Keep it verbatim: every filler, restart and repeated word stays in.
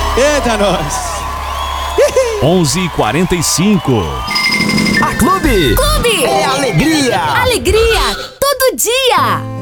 Eita, nós. onze e quarenta e cinco. A Clube. Clube. É alegria. Alegria todo dia.